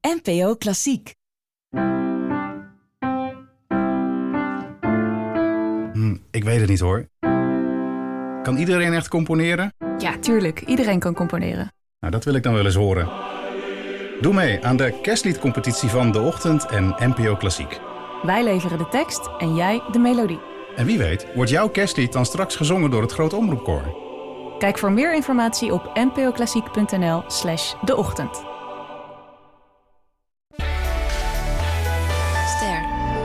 NPO Klassiek. Ik weet het niet hoor. Kan iedereen echt componeren? Ja, tuurlijk. Iedereen kan componeren. Nou, dat wil ik dan wel eens horen. Doe mee aan de kerstliedcompetitie van De Ochtend en NPO Klassiek. Wij leveren de tekst en jij de melodie. En wie weet, wordt jouw kerstlied dan straks gezongen door het Groot Omroepkoor? Kijk voor meer informatie op npoklassiek.nl/deochtend. Ster.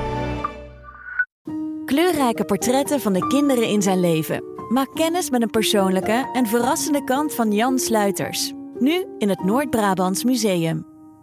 Kleurrijke portretten van de kinderen in zijn leven. Maak kennis met een persoonlijke en verrassende kant van Jan Sluiters. Nu in het Noord-Brabants Museum.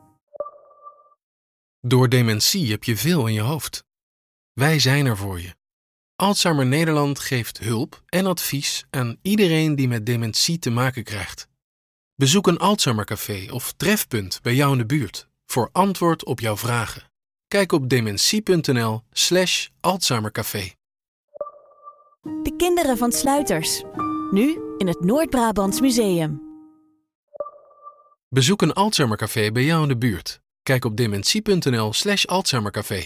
Door dementie heb je veel in je hoofd. Wij zijn er voor je. Alzheimer Nederland geeft hulp en advies aan iedereen die met dementie te maken krijgt. Bezoek een Alzheimercafé of trefpunt bij jou in de buurt voor antwoord op jouw vragen. Kijk op dementie.nl/Alzheimercafé. De kinderen van Sluiters. Nu in het Noord-Brabants Museum. Bezoek een Alzheimercafé bij jou in de buurt. Kijk op dementie.nl/Alzheimercafé.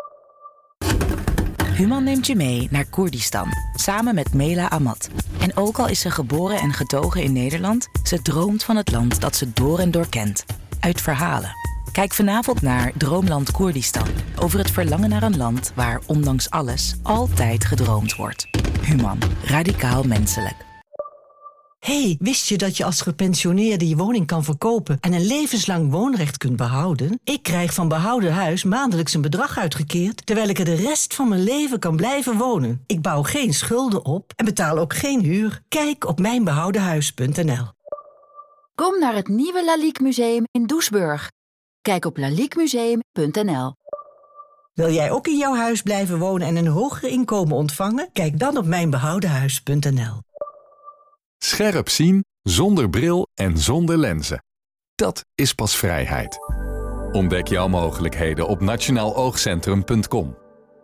Human neemt je mee naar Koerdistan, samen met Mela Ahmad. En ook al is ze geboren en getogen in Nederland, ze droomt van het land dat ze door en door kent. Uit verhalen. Kijk vanavond naar Droomland Koerdistan. Over het verlangen naar een land waar, ondanks alles, altijd gedroomd wordt. Human. Radicaal menselijk. Hey, wist je dat je als gepensioneerde je woning kan verkopen en een levenslang woonrecht kunt behouden? Ik krijg van Behouden Huis maandelijks een bedrag uitgekeerd, terwijl ik er de rest van mijn leven kan blijven wonen. Ik bouw geen schulden op en betaal ook geen huur. Kijk op mijnbehoudenhuis.nl. Kom naar het nieuwe Lalique Museum in Doesburg. Kijk op laliquemuseum.nl. Wil jij ook in jouw huis blijven wonen en een hoger inkomen ontvangen? Kijk dan op mijnbehoudenhuis.nl. Scherp zien, zonder bril en zonder lenzen. Dat is pas vrijheid. Ontdek jouw mogelijkheden op nationaaloogcentrum.com.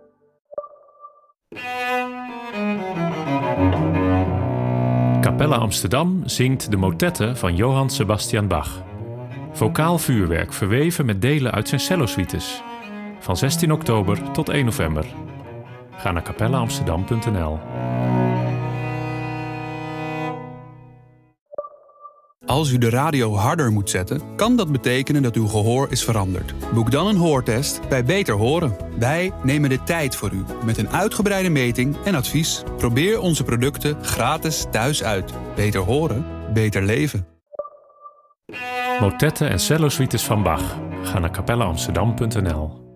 Capella Amsterdam zingt de motetten van Johann Sebastian Bach. Vocaal vuurwerk verweven met delen uit zijn cellosuites. Van 16 oktober tot 1 november. Ga naar capellaamsterdam.nl. Als u de radio harder moet zetten, kan dat betekenen dat uw gehoor is veranderd. Boek dan een hoortest bij Beter Horen. Wij nemen de tijd voor u met een uitgebreide meting en advies. Probeer onze producten gratis thuis uit. Beter horen, beter leven. Motetten en cellosuites van Bach. Ga naar capellaamsterdam.nl.